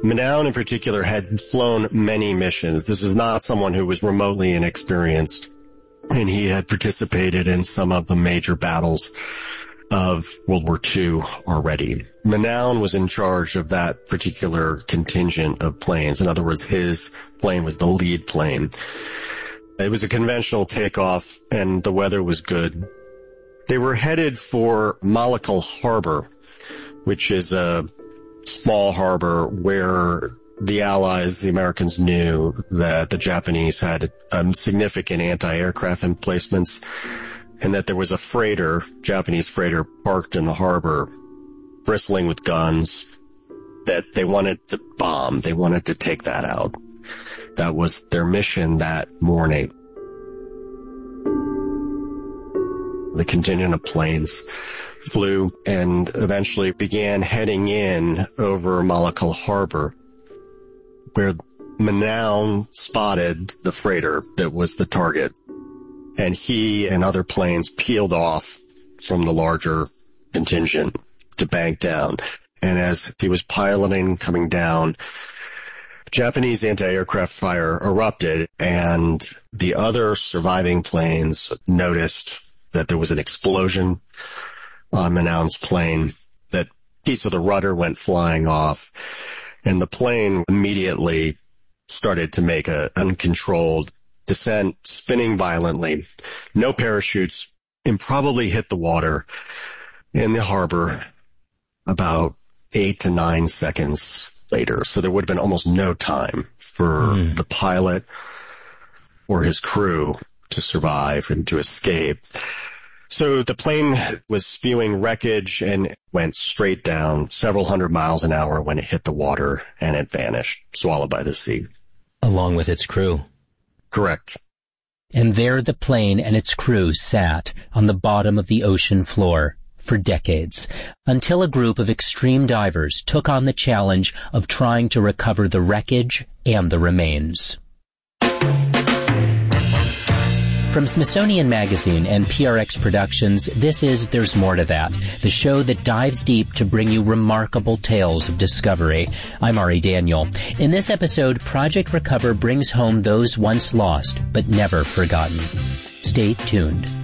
Manown in particular had flown many missions. This is not someone who was remotely inexperienced, and he had participated in some of the major battles of World War II already. Manown was in charge of that particular contingent of planes. In other words, his plane was the lead plane. It was a conventional takeoff, and the weather was good. They were headed for Malakal Harbor, which is a small harbor where the Allies, the Americans, knew that the Japanese had significant anti-aircraft emplacements and that there was a freighter, Japanese freighter, parked in the harbor, bristling with guns, that they wanted to bomb. They wanted to take that out. That was their mission that morning. The contingent of planes flew and eventually began heading in over Malakal Harbor, where Manown spotted the freighter that was the target, and he and other planes peeled off from the larger contingent to bank down. And as he was piloting, coming down, Japanese anti-aircraft fire erupted, and the other surviving planes noticed that there was an explosion on Manown's plane, that piece of the rudder went flying off, and the plane immediately started to make an uncontrolled descent, spinning violently. No parachutes, and probably hit the water in the harbor about 8 to 9 seconds later. So there would have been almost no time for the pilot or his crew to survive and to escape. So the plane was spewing wreckage and went straight down several hundred miles an hour when it hit the water, and it vanished, swallowed by the sea. Along with its crew. Correct. And there the plane and its crew sat on the bottom of the ocean floor for decades, until a group of extreme divers took on the challenge of trying to recover the wreckage and the remains. From Smithsonian Magazine and PRX Productions, this is There's More to That, the show that dives deep to bring you remarkable tales of discovery. I'm Ari Daniel. In this episode, Project Recover brings home those once lost but never forgotten. Stay tuned.